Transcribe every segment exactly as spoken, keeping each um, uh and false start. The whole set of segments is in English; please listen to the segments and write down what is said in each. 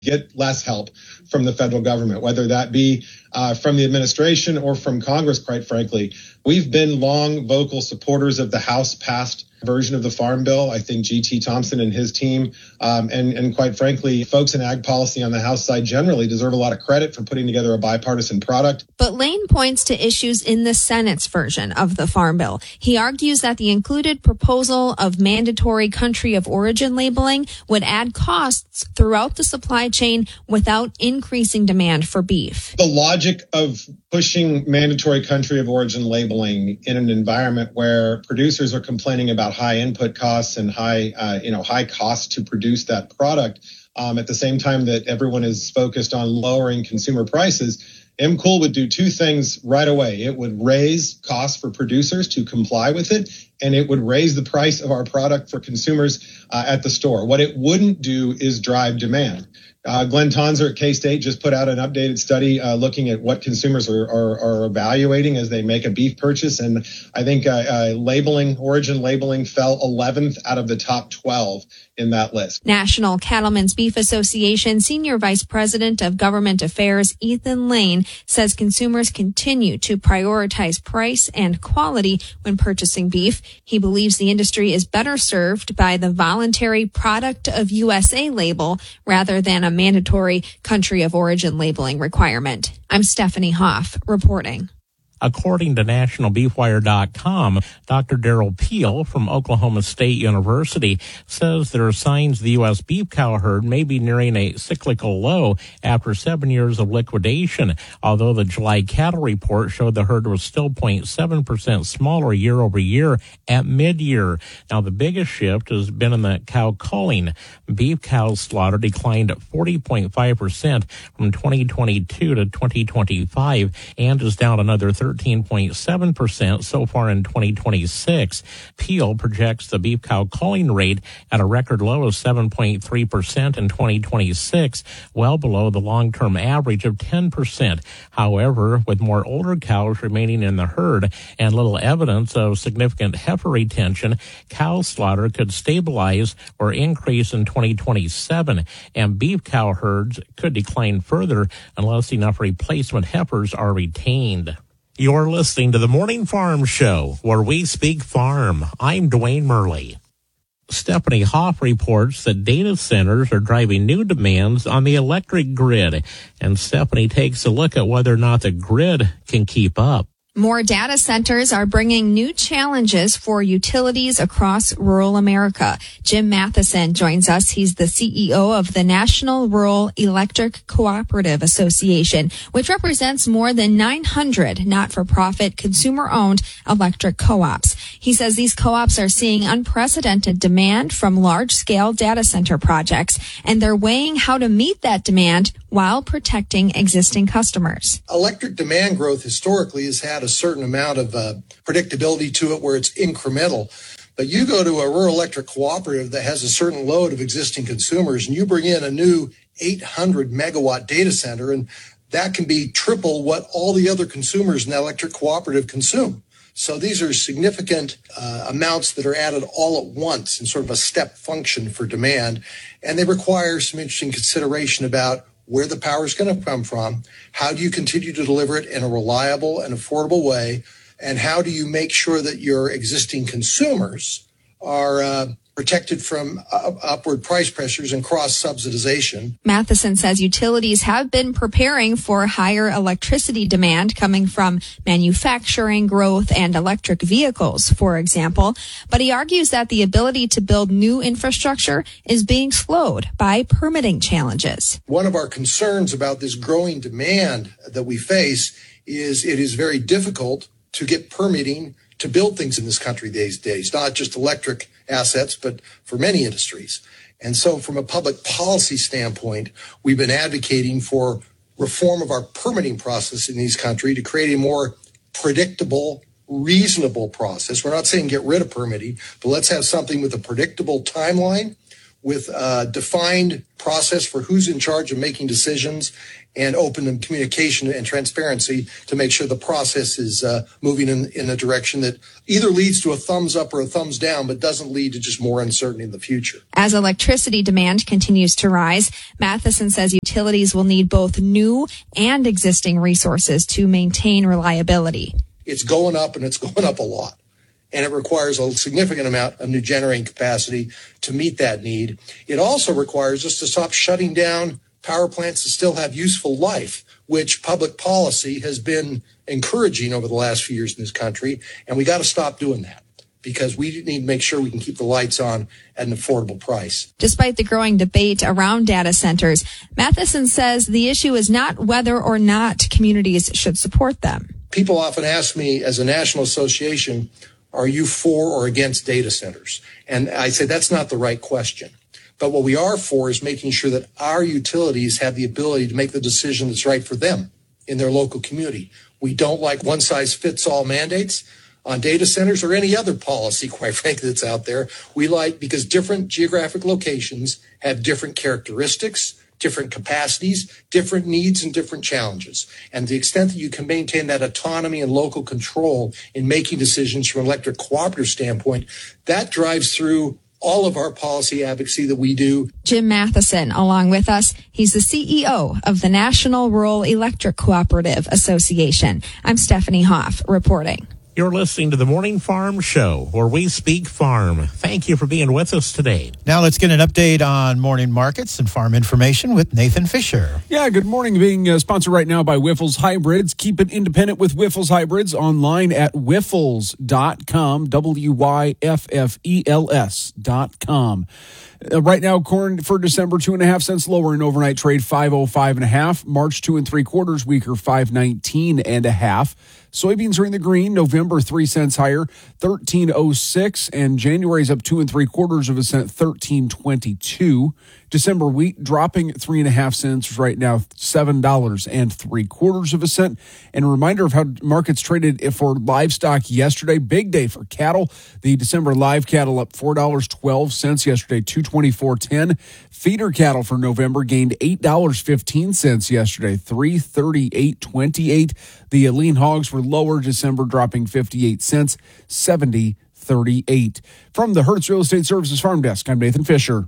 get less help from the federal government, whether that be uh, from the administration or from Congress, quite frankly. We've been long vocal supporters of the House-passed version of the Farm Bill. I think G T Thompson and his team, um, and, and quite frankly, folks in ag policy on the House side generally deserve a lot of credit for putting together a bipartisan product. But Lane points to issues in the Senate's version of the Farm Bill. He argues that the included proposal of mandatory country of origin labeling would add costs throughout the supply chain without increasing demand for beef. The logic of pushing mandatory country of origin labeling in an environment where producers are complaining about high input costs and high, uh, you know, high costs to produce that product, um, at the same time that everyone is focused on lowering consumer prices, M. Cool would do two things right away. It would raise costs for producers to comply with it, and it would raise the price of our product for consumers uh, at the store. What it wouldn't do is drive demand. Uh, Glenn Tonzer at K-State just put out an updated study uh, looking at what consumers are, are, are evaluating as they make a beef purchase. And I think uh, uh, labeling, origin labeling fell eleventh out of the top twelve in that list. National Cattlemen's Beef Association Senior Vice President of Government Affairs Ethan Lane says consumers continue to prioritize price and quality when purchasing beef. He believes the industry is better served by the voluntary Product of U S A label rather than a mandatory country of origin labeling requirement. I'm Stephanie Hoff reporting. According to National Beef Wire dot com, Doctor Daryl Peel from Oklahoma State University says there are signs the U S beef cow herd may be nearing a cyclical low after seven years of liquidation, although the July cattle report showed the herd was still zero point seven percent smaller year over year at mid-year. Now, the biggest shift has been in the cow culling. Beef cow slaughter declined forty point five percent from twenty twenty-two to twenty twenty-five and is down another thirteen point seven percent so far in twenty twenty-six. Peel projects the beef cow culling rate at a record low of seven point three percent in twenty twenty-six, well below the long-term average of ten percent. However, with more older cows remaining in the herd and little evidence of significant heifer retention, cow slaughter could stabilize or increase in twenty twenty-seven, and beef cow herds could decline further unless enough replacement heifers are retained. You're listening to the Morning Farm Show, where we speak farm. I'm Dwayne Murley. Stephanie Hoff reports that data centers are driving new demands on the electric grid, and Stephanie takes a look at whether or not the grid can keep up. More data centers are bringing new challenges for utilities across rural America. Jim Matheson joins us. He's the C E O of the National Rural Electric Cooperative Association, which represents more than nine hundred not-for-profit, consumer-owned electric co-ops. He says these co-ops are seeing unprecedented demand from large-scale data center projects, and they're weighing how to meet that demand while protecting existing customers. Electric demand growth historically has had a certain amount of uh, predictability to it where it's incremental. But you go to a rural electric cooperative that has a certain load of existing consumers and you bring in a new eight hundred megawatt data center, and that can be triple what all the other consumers in that electric cooperative consume. So these are significant uh, amounts that are added all at once in sort of a step function for demand. And they require some interesting consideration about where the power is going to come from, how do you continue to deliver it in a reliable and affordable way, and how do you make sure that your existing consumers are uh, protected from uh, upward price pressures and cross-subsidization. Matheson says utilities have been preparing for higher electricity demand coming from manufacturing growth and electric vehicles, for example. But he argues that the ability to build new infrastructure is being slowed by permitting challenges. One of our concerns about this growing demand that we face is it is very difficult to get permitting to build things in this country these days, not just electric assets, but for many industries. And so from a public policy standpoint, we've been advocating for reform of our permitting process in this country to create a more predictable, reasonable process. We're not saying get rid of permitting, but let's have something with a predictable timeline with a defined process for who's in charge of making decisions and open communication and transparency to make sure the process is uh, moving in, in a direction that either leads to a thumbs up or a thumbs down, but doesn't lead to just more uncertainty in the future. As electricity demand continues to rise, Matheson says utilities will need both new and existing resources to maintain reliability. It's going up, and it's going up a lot. And it requires a significant amount of new generating capacity to meet that need. It also requires us to stop shutting down power plants that still have useful life, which public policy has been encouraging over the last few years in this country. And we got to stop doing that because we need to make sure we can keep the lights on at an affordable price. Despite the growing debate around data centers, Matheson says the issue is not whether or not communities should support them. People often ask me, as a national association, are you for or against data centers? And I say that's not the right question. But what we are for is making sure that our utilities have the ability to make the decision that's right for them in their local community. We don't like one-size-fits-all mandates on data centers or any other policy, quite frankly, that's out there. We like, because different geographic locations have different characteristics, different capacities, different needs, and different challenges. And to the extent that you can maintain that autonomy and local control in making decisions from an electric cooperative standpoint, that drives through all of our policy advocacy that we do. Jim Matheson, along with us, he's the C E O of the National Rural Electric Cooperative Association. I'm Stephanie Hoff reporting. You're listening to the Morning Farm Show, where we speak farm. Thank you for being with us today. Now let's get an update on morning markets and farm information with Nathan Fisher. Yeah, good morning. Being uh, sponsored right now by Wyffels Hybrids. Keep it independent with Wyffels Hybrids online at wyffels dot com, W Y F F E L S dot com. Uh, right now, corn for December, two and a half cents lower in overnight trade, five oh five and a half. March, two and three quarters weaker, five nineteen and a half. Soybeans are in the green. November, three cents higher, thirteen oh six. And January's up two and three quarters of a cent, thirteen twenty-two. December wheat dropping three and a half cents right now, seven dollars and three quarters of a cent. And a reminder of how markets traded for livestock yesterday. Big day for cattle. The December live cattle up four dollars and twelve cents yesterday, two twenty-four ten. Feeder cattle for November gained eight dollars and fifteen cents yesterday, three thirty-eight twenty-eight. The lean hogs were lower, December dropping fifty-eight cents, seventy thirty-eight. From the Hertz Real Estate Services Farm Desk, I'm Nathan Fisher.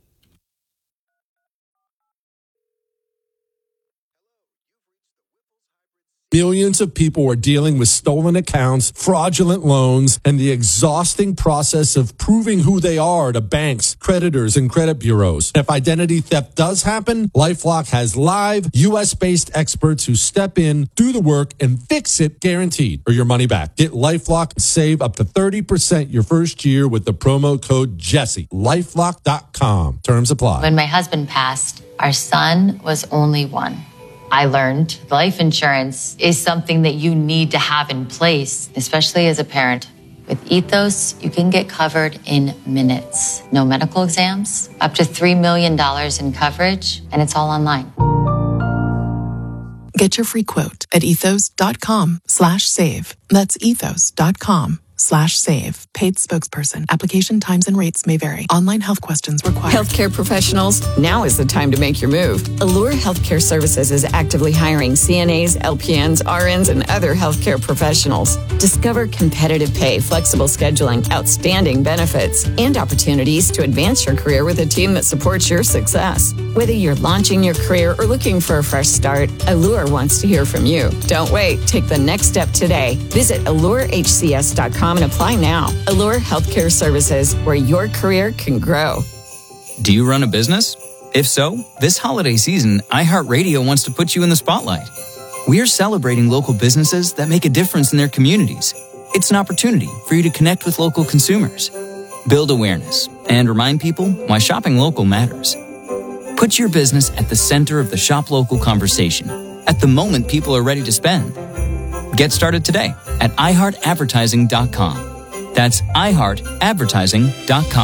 Millions of people are dealing with stolen accounts, fraudulent loans, and the exhausting process of proving who they are to banks, creditors, and credit bureaus. If identity theft does happen, LifeLock has live, U S-based experts who step in, do the work, and fix it guaranteed, or your money back. Get LifeLock and save up to thirty percent your first year with the promo code Jesse. LifeLock dot com. Terms apply. When my husband passed, our son was only one. I learned life insurance is something that you need to have in place, especially as a parent. With Ethos, you can get covered in minutes. No medical exams, up to three million dollars in coverage, and it's all online. Get your free quote at ethos dot com slash save. That's ethos dot com slash save. Paid spokesperson. Application times and rates may vary. Online health questions required. Healthcare professionals, now is the time to make your move. Allure Healthcare Services is actively hiring C N As, L P Ns, R Ns, and other healthcare professionals. Discover competitive pay, flexible scheduling, outstanding benefits, and opportunities to advance your career with a team that supports your success. Whether you're launching your career or looking for a fresh start, Allure wants to hear from you. Don't wait. Take the next step today. Visit allure h c s dot com and apply now. Allure Healthcare Services, where your career can grow. Do you run a business? If so, this holiday season, iHeartRadio wants to put you in the spotlight. We are celebrating local businesses that make a difference in their communities. It's an opportunity for you to connect with local consumers, build awareness, and remind people why shopping local matters. Put your business at the center of the shop local conversation at the moment people are ready to spend. Get started today at i heart advertising dot com. That's i heart advertising dot com.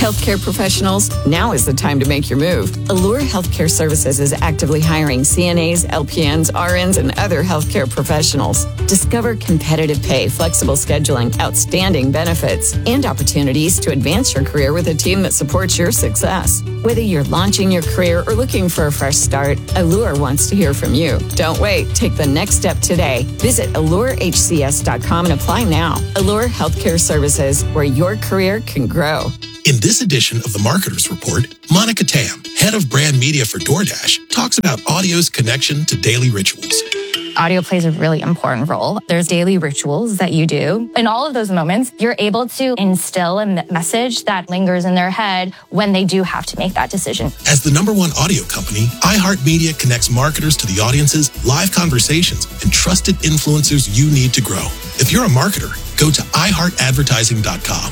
Healthcare professionals, now is the time to make your move. Allure Healthcare Services is actively hiring C N As, L P Ns, R Ns, and other healthcare professionals. Discover competitive pay, flexible scheduling, outstanding benefits, and opportunities to advance your career with a team that supports your success. Whether you're launching your career or looking for a fresh start, Allure wants to hear from you. Don't wait. Take the next step today. Visit allure h c s dot com and apply now. Allure Healthcare Services, where your career can grow. In this edition of the Marketers Report, Monica Tam, head of brand media for DoorDash, talks about audio's connection to daily rituals. Audio plays a really important role. There's daily rituals that you do. In all of those moments, you're able to instill a message that lingers in their head when they do have to make that decision. As the number one audio company, iHeartMedia connects marketers to the audiences, live conversations, and trusted influencers you need to grow. If you're a marketer, go to i heart advertising dot com.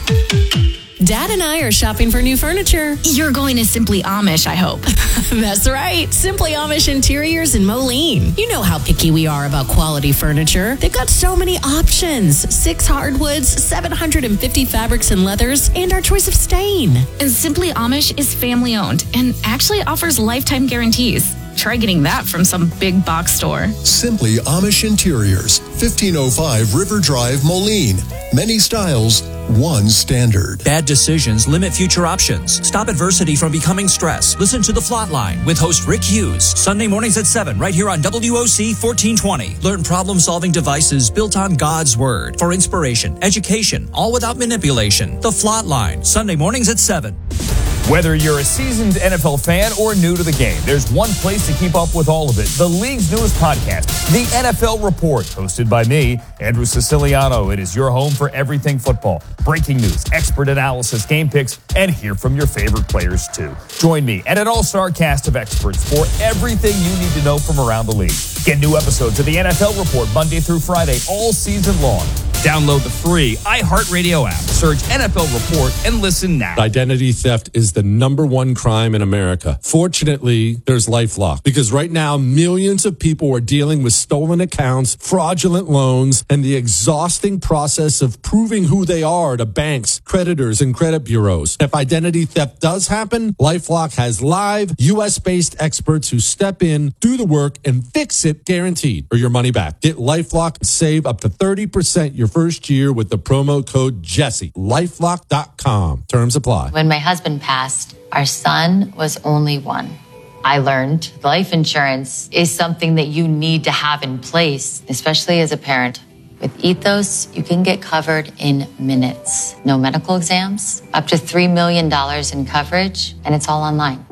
Dad and I are shopping for new furniture. You're going to Simply Amish, I hope. That's right. Simply Amish Interiors in Moline. You know how picky we are about quality furniture. They've got so many options. Six hardwoods, seven hundred fifty fabrics and leathers, and our choice of stain. And Simply Amish is family owned and actually offers lifetime guarantees. Try getting that from some big box store. Simply Amish Interiors, fifteen oh five River Drive, Moline. Many styles, one standard. Bad decisions limit future options. Stop adversity from becoming stress. Listen to The Flatline with host Rick Hughes. Sunday mornings at seven right here on W O C fourteen twenty. Learn problem-solving devices built on God's Word for inspiration, education, all without manipulation. The Flatline, Sunday mornings at seven. Whether you're a seasoned N F L fan or new to the game, there's one place to keep up with all of it. The league's newest podcast, The N F L Report, hosted by me, Andrew Siciliano. It is your home for everything football. Breaking news, expert analysis, game picks, and hear from your favorite players, too. Join me and an all-star cast of experts for everything you need to know from around the league. Get new episodes of The N F L Report Monday through Friday all season long. Download the free iHeartRadio app, search N F L Report, and listen now. Identity theft is the number one crime in America. Fortunately, there's LifeLock, because right now, millions of people are dealing with stolen accounts, fraudulent loans, and the exhausting process of proving who they are to banks, creditors, and credit bureaus. If identity theft does happen, LifeLock has live, U S-based experts who step in, do the work, and fix it guaranteed, or your money back. Get LifeLock and save up to thirty percent your first year with the promo code Jesse. lifelock dot com. Terms apply. When my husband passed, our son was only one. I learned life insurance is something that you need to have in place, especially as a parent. With Ethos, you can get covered in minutes. No medical exams, up to three million dollars in coverage, and it's all online.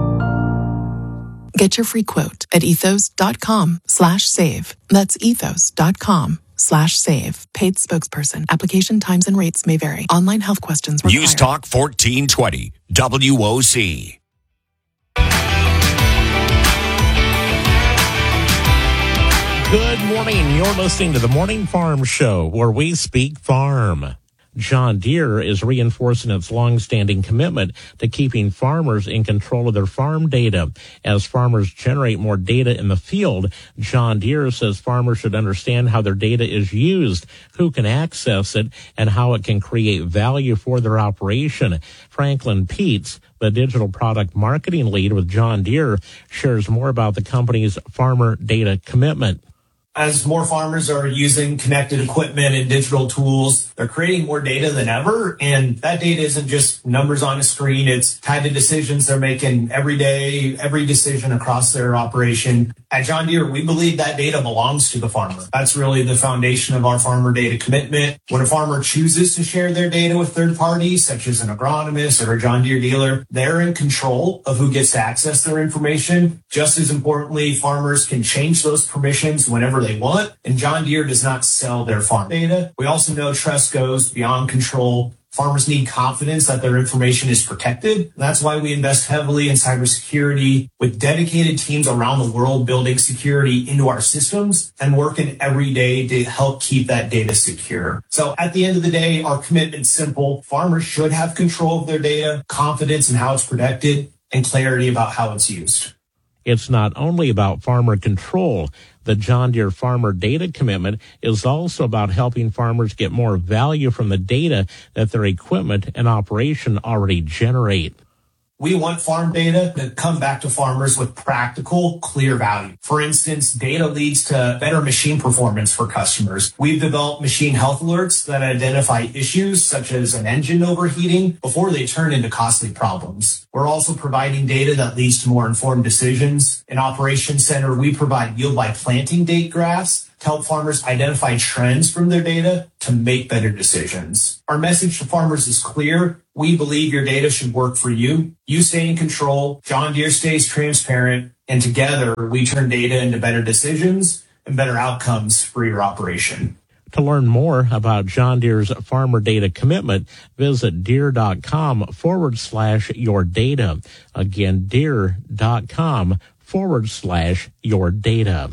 Get your free quote at ethos dot com slash save. That's ethos dot com slash save. Paid spokesperson. Application times and rates may vary. Online health questions required. News Talk fourteen twenty, W O C. Good morning. You're listening to the Morning Farm Show, where we speak farm. John Deere is reinforcing its long-standing commitment to keeping farmers in control of their farm data. As farmers generate more data in the field, John Deere says farmers should understand how their data is used, who can access it, and how it can create value for their operation. Franklin Peets, the digital product marketing lead with John Deere, shares more about the company's farmer data commitment. As more farmers are using connected equipment and digital tools, they're creating more data than ever. And that data isn't just numbers on a screen. It's tied to decisions they're making every day, every decision across their operation. At John Deere, we believe that data belongs to the farmer. That's really the foundation of our farmer data commitment. When a farmer chooses to share their data with third parties, such as an agronomist or a John Deere dealer, they're in control of who gets to access their information. Just as importantly, farmers can change those permissions whenever they want, and John Deere does not sell their farm data. We also know trust goes beyond control. Farmers need confidence that their information is protected. That's why we invest heavily in cybersecurity with dedicated teams around the world building security into our systems and working every day to help keep that data secure. So at the end of the day, our commitment's simple. Farmers should have control of their data, confidence in how it's protected, and clarity about how it's used. It's not only about farmer control. The John Deere Farmer Data Commitment is also about helping farmers get more value from the data that their equipment and operation already generate. We want farm data to come back to farmers with practical, clear value. For instance, data leads to better machine performance for customers. We've developed machine health alerts that identify issues such as an engine overheating before they turn into costly problems. We're also providing data that leads to more informed decisions. In Operations Center, we provide yield by planting date graphs to help farmers identify trends from their data to make better decisions. Our message to farmers is clear. We believe your data should work for you. You stay in control, John Deere stays transparent, and together we turn data into better decisions and better outcomes for your operation. To learn more about John Deere's Farmer Data Commitment, visit deere.com forward slash your data. Again, deere.com forward slash your data.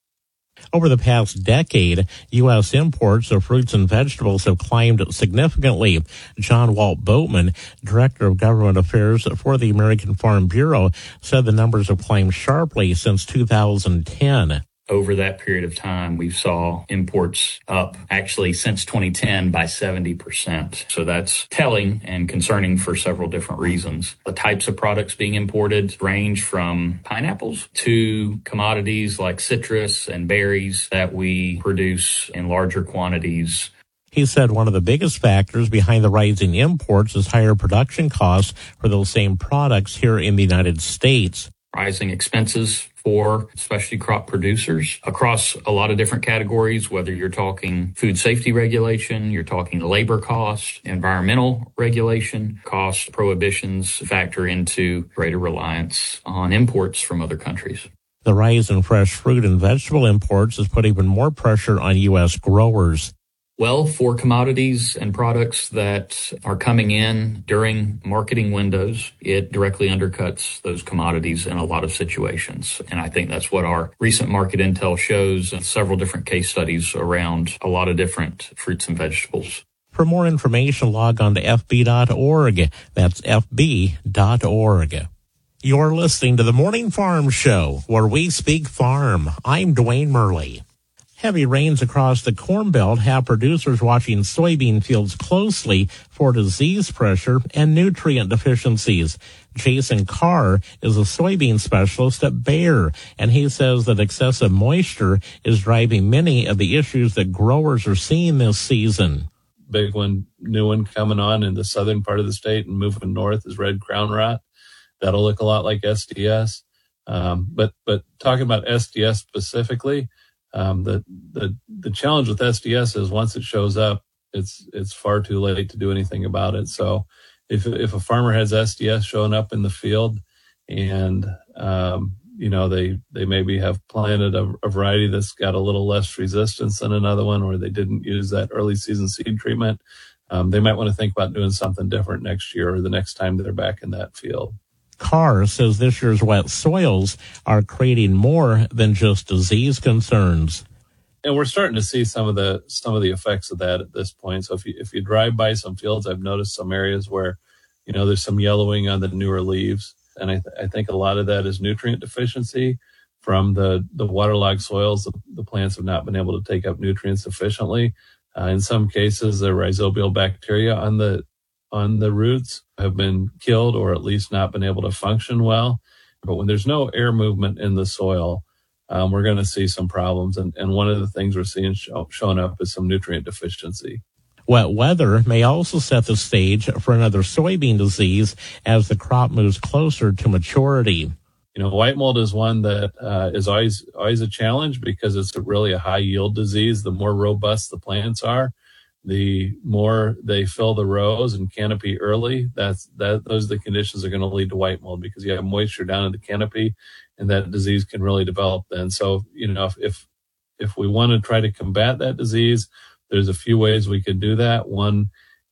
Over the past decade, U S imports of fruits and vegetables have climbed significantly. John Walt Boatman, Director of Government Affairs for the American Farm Bureau, said the numbers have climbed sharply since two thousand ten. Over that period of time, we saw imports up actually since twenty ten by seventy percent. So that's telling and concerning for several different reasons. The types of products being imported range from pineapples to commodities like citrus and berries that we produce in larger quantities. He said one of the biggest factors behind the rising imports is higher production costs for those same products here in the United States. Rising expenses for specialty crop producers across a lot of different categories, whether you're talking food safety regulation, you're talking labor costs, environmental regulation, cost prohibitions factor into greater reliance on imports from other countries. The rise in fresh fruit and vegetable imports has put even more pressure on U S growers. Well, for commodities and products that are coming in during marketing windows, it directly undercuts those commodities in a lot of situations. And I think that's what our recent market intel shows, and several different case studies around a lot of different fruits and vegetables. For more information, log on to f b dot org. That's f b dot org. You're listening to the Morning Farm Show, where we speak farm. I'm Dwayne Murley. Heavy rains across the Corn Belt have producers watching soybean fields closely for disease pressure and nutrient deficiencies. Jason Carr is a soybean specialist at Bayer, and he says that excessive moisture is driving many of the issues that growers are seeing this season. Big one, new one coming on in the southern part of the state and moving north is red crown rot. That'll look a lot like S D S. Um, but but talking about S D S specifically, Um, the, the, the challenge with S D S is once it shows up, it's, it's far too late to do anything about it. So if, if a farmer has S D S showing up in the field and, um, you know, they, they maybe have planted a, a variety that's got a little less resistance than another one, or they didn't use that early season seed treatment, um, they might want to think about doing something different next year or the next time they're back in that field. Carr says this year's wet soils are creating more than just disease concerns. And we're starting to see some of the some of the effects of that at this point. So if you if you drive by some fields, I've noticed some areas where, you know, there's some yellowing on the newer leaves. And I, th- I think a lot of that is nutrient deficiency from the, the waterlogged soils. The, the plants have not been able to take up nutrients efficiently. Uh, in some cases, the rhizobial bacteria on the on the roots have been killed or at least not been able to function well. But when there's no air movement in the soil, um, we're going to see some problems. And, and one of the things we're seeing show, showing up is some nutrient deficiency. Wet weather may also set the stage for another soybean disease as the crop moves closer to maturity. You know, white mold is one that uh, is always always a challenge because it's really a high yield disease. The more robust the plants are, the more they fill the rows and canopy early. That's that. Those are the conditions that are going to lead to white mold because you have moisture down in the canopy, and that disease can really develop then. So, you know, if if, if we want to try to combat that disease, there's a few ways we can do that. One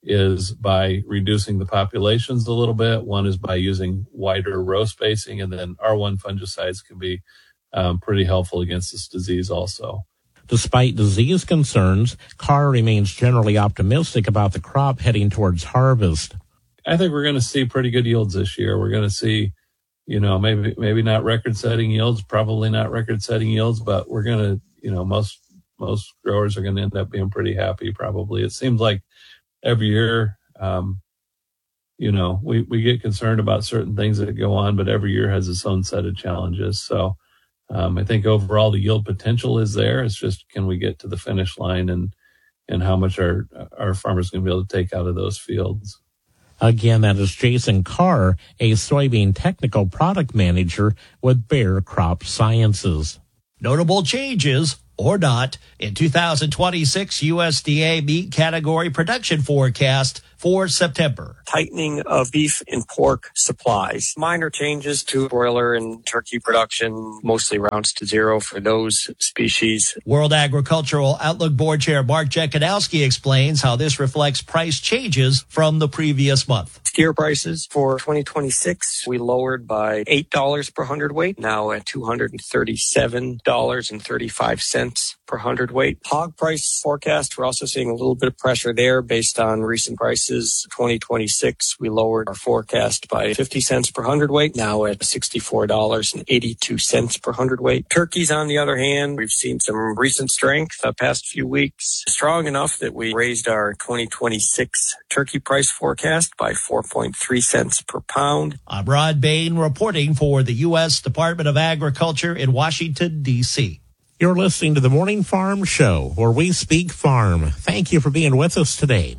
is by reducing the populations a little bit. One is by using wider row spacing, and then R one fungicides can be um, pretty helpful against this disease also. Despite disease concerns, Carr remains generally optimistic about the crop heading towards harvest. I think we're going to see pretty good yields this year. We're going to see, you know, maybe maybe not record-setting yields, probably not record-setting yields, but we're going to, you know, most most growers are going to end up being pretty happy probably. It seems like every year, um, you know, we, we get concerned about certain things that go on, but every year has its own set of challenges. So um, I think overall the yield potential is there. It's just, can we get to the finish line and and how much our, our farmers going to be able to take out of those fields. Again, that is Jason Carr, a soybean technical product manager with Bayer Crop Sciences. Notable changes or not in two thousand twenty-six U S D A meat category production forecast for September. Tightening of beef and pork supplies. Minor changes to broiler and turkey production, mostly rounds to zero for those species. World Agricultural Outlook Board Chair Mark Jekanowski explains how this reflects price changes from the previous month. Steer prices for twenty twenty-six, we lowered by eight dollars per hundredweight, now at two hundred thirty-seven dollars and thirty-five cents per hundredweight. Hog price forecast, we're also seeing a little bit of pressure there based on recent prices. twenty twenty-six, we lowered our forecast by fifty cents per hundredweight, now at sixty-four dollars and eighty-two cents per hundredweight. Turkeys, on the other hand, we've seen some recent strength the past few weeks, strong enough that we raised our twenty twenty-six turkey price forecast by four point three cents per pound. I'm Rod Bain reporting for the U S Department of Agriculture in Washington, D C You're listening to the Morning Farm Show, where we speak farm. Thank you for being with us today.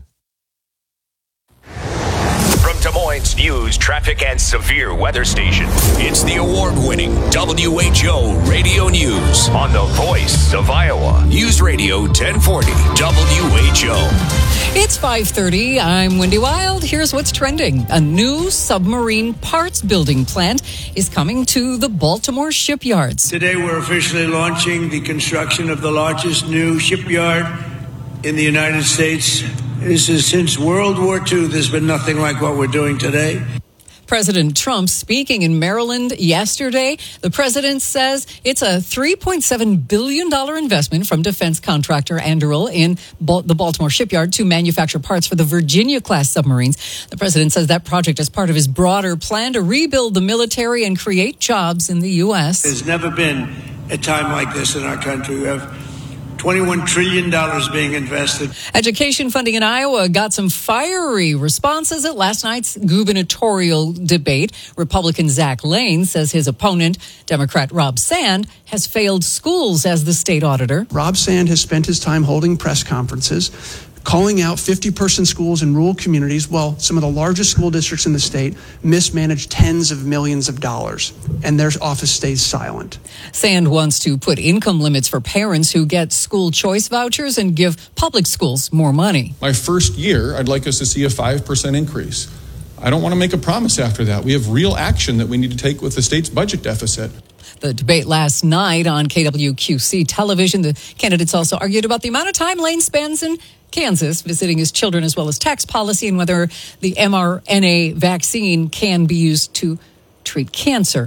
Des Moines News, traffic, and severe weather station. It's the award-winning W H O Radio News on the voice of Iowa. News Radio ten forty W H O. It's five thirty. I'm Wendy Wild. Here's what's trending. A new submarine parts building plant is coming to the Baltimore shipyards. Today we're officially launching the construction of the largest new shipyard in the United States. This is since World War Two. There's been nothing like what we're doing today. President Trump speaking in Maryland yesterday. The president says it's a three point seven billion dollars investment from defense contractor Anduril in the Baltimore shipyard to manufacture parts for the Virginia-class submarines. The president says that project is part of his broader plan to rebuild the military and create jobs in the U S. There's never been a time like this in our country. We have twenty-one trillion dollars being invested. Education funding in Iowa got some fiery responses at last night's gubernatorial debate. Republican Zach Lane says his opponent, Democrat Rob Sand, has failed schools as the state auditor. Rob Sand has spent his time holding press conferences, calling out fifty-person schools in rural communities while some of the largest school districts in the state mismanage tens of millions of dollars, and their office stays silent. Sand wants to put income limits for parents who get school choice vouchers and give public schools more money. My first year, I'd like us to see a five percent increase. I don't want to make a promise after that. We have real action that we need to take with the state's budget deficit. The debate last night on K W Q C television, the candidates also argued about the amount of time Lane spends in Kansas visiting his children, as well as tax policy and whether the mRNA vaccine can be used to treat cancer.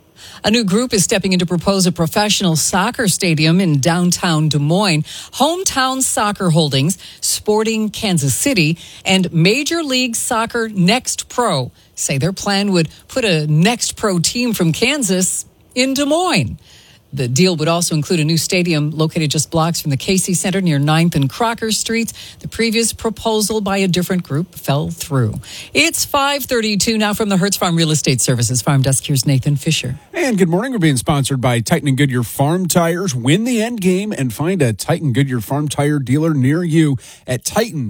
A new group is stepping in to propose a professional soccer stadium in downtown Des Moines. Hometown Soccer Holdings, Sporting Kansas City, and Major League Soccer Next Pro say their plan would put a Next Pro team from Kansas in Des Moines. The deal would also include a new stadium located just blocks from the Casey Center near ninth and Crocker Streets. The previous proposal by a different group fell through. It's five thirty-two now from the Hertz Farm Real Estate Services Farm Desk. Here's Nathan Fisher. And good morning. We're being sponsored by Titan and Goodyear Farm Tires. Win the end game and find a Titan Goodyear Farm Tire dealer near you at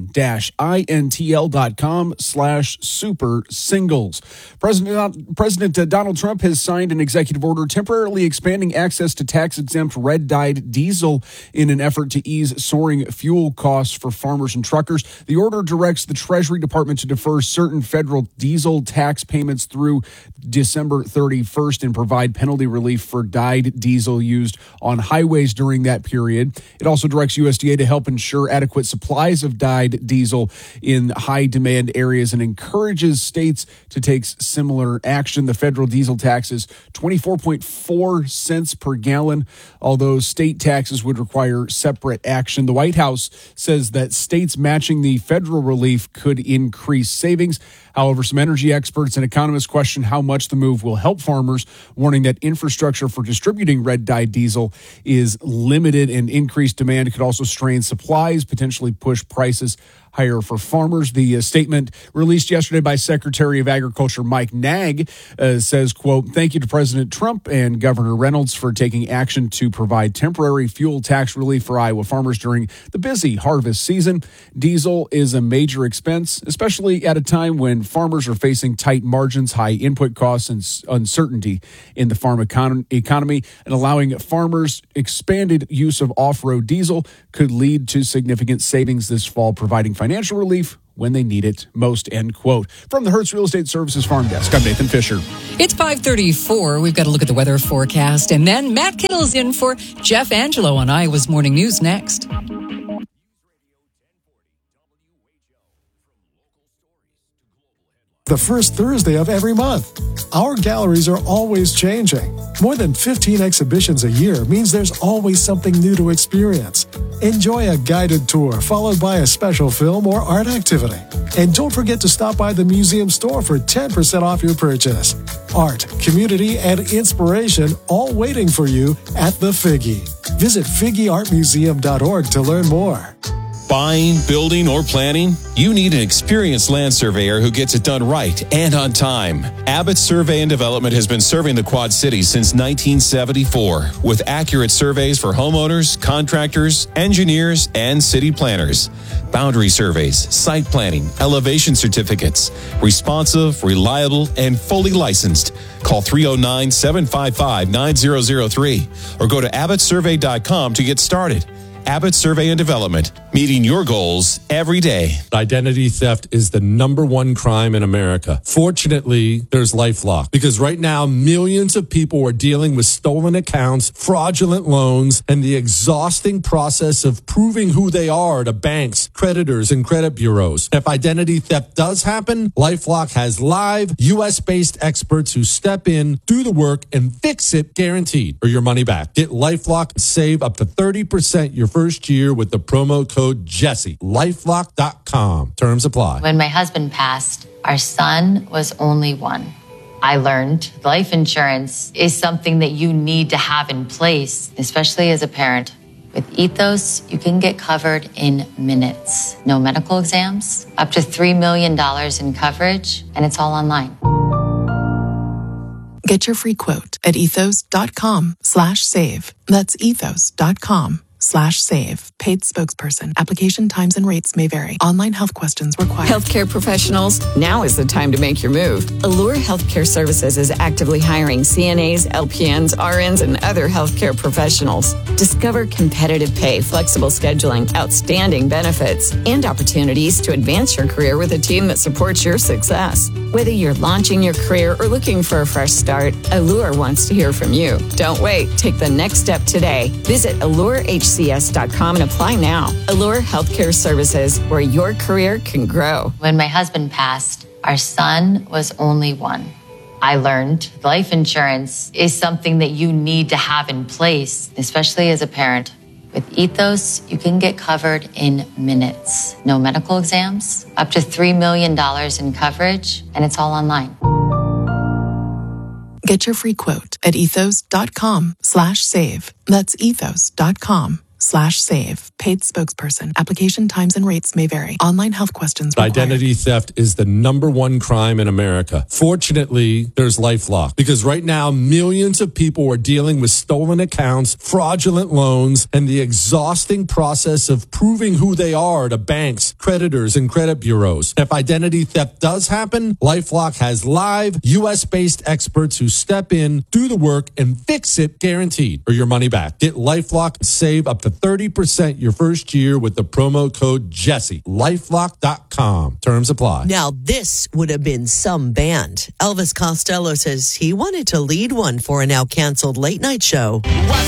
titan-intl.com slash super singles. President, President Donald Trump has signed an executive order temporarily expanding access to tax-exempt red-dyed diesel in an effort to ease soaring fuel costs for farmers and truckers. The order directs the Treasury Department to defer certain federal diesel tax payments through December thirty-first and provide penalty relief for dyed diesel used on highways during that period. It also directs U S D A to help ensure adequate supplies of dyed diesel in high-demand areas and encourages states to take similar action. The federal diesel tax is twenty-four point four cents per gallon, although state taxes would require separate action. The White House says that states matching the federal relief could increase savings. However, some energy experts and economists question how much the move will help farmers, warning that infrastructure for distributing red-dye diesel is limited and increased demand could also strain supplies, potentially push prices higher for farmers. The uh, statement released yesterday by Secretary of Agriculture Mike Naig uh, says, quote, "Thank you to President Trump and Governor Reynolds for taking action to provide temporary fuel tax relief for Iowa farmers during the busy harvest season. Diesel is a major expense, especially at a time when farmers are facing tight margins, high input costs, and uncertainty in the farm econ- economy, and allowing farmers expanded use of off-road diesel could lead to significant savings this fall, providing financial relief when they need it most," end quote. From the Hertz Real Estate Services Farm Desk, I'm Nathan Fisher. It's five thirty-four. We've got to look at the weather forecast. And then Matt Kittle's in for Jeff Angelo on Iowa's Morning News next. The first Thursday of every month. Our galleries are always changing. More than fifteen exhibitions a year means there's always something new to experience. Enjoy a guided tour followed by a special film or art activity. And don't forget to stop by the museum store for ten percent off your purchase. Art, community, and inspiration all waiting for you at the Figgy. Visit figgy art museum dot org to learn more. Buying, building, or planning? You need an experienced land surveyor who gets it done right and on time. Abbott Survey and Development has been serving the Quad Cities since nineteen seventy-four with accurate surveys for homeowners, contractors, engineers, and city planners. Boundary surveys, site planning, elevation certificates. Responsive, reliable, and fully licensed. Call three oh nine, seven five five, nine oh oh three or go to abbott survey dot com to get started. Abbott Survey and Development, meeting your goals every day. Identity theft is the number one crime in America. Fortunately, there's LifeLock, because right now millions of people are dealing with stolen accounts, fraudulent loans, and the exhausting process of proving who they are to banks, creditors, and credit bureaus. If identity theft does happen, LifeLock has live U S-based experts who step in, do the work, and fix it guaranteed, or your money back. Get LifeLock and save up to thirty percent your first year with the promo code Jesse. lifelock dot com. Terms apply. When my husband passed, our son was only one. I learned life insurance is something that you need to have in place, especially as a parent. With Ethos, you can get covered in minutes. No medical exams, up to three million dollars in coverage, and it's all online. Get your free quote at ethos dot com slash save. That's ethos dot com slash save. Paid spokesperson. Application times and rates may vary. Online health questions required. Healthcare professionals, now is the time to make your move. Allure Healthcare Services is actively hiring C N As, L P Ns, R Ns, and other healthcare professionals. Discover competitive pay, flexible scheduling, outstanding benefits, and opportunities to advance your career with a team that supports your success. Whether you're launching your career or looking for a fresh start, Allure wants to hear from you. Don't wait. Take the next step today. Visit allure h c s dot com and apply now. Allure Healthcare Services, where your career can grow. When my husband passed, our son was only one. I learned life insurance is something that you need to have in place, especially as a parent. With Ethos, you can get covered in minutes. No medical exams, up to three million dollars in coverage, and it's all online. Get your free quote at ethos dot com slash save. That's ethos dot com slash save. Paid spokesperson. Application times and rates may vary. Online health questions required. Identity theft is the number one crime in America. Fortunately, there's LifeLock, because right now millions of people are dealing with stolen accounts, fraudulent loans, and the exhausting process of proving who they are to banks, creditors, and credit bureaus. If identity theft does happen, LifeLock has live U S-based experts who step in, do the work, and fix it guaranteed, or your money back. Get LifeLock and save up to thirty percent your first year with the promo code Jesse. lifelock dot com. Terms apply. Now, this would have been some band. Elvis Costello says he wanted to lead one for a now canceled late night show.